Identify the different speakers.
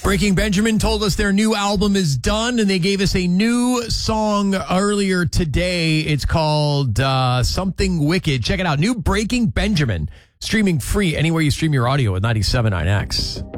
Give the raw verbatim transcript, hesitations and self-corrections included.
Speaker 1: Breaking Benjamin told us their new album is done, and they gave us a new song earlier today. It's called uh, Something Wicked. Check it out. New Breaking Benjamin, streaming free anywhere you stream your audio with ninety-seven point nine X.